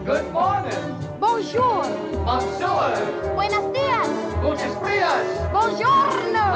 Good morning. Bonjour. Monsieur. Buenos dias. Muchas frias. Buongiorno.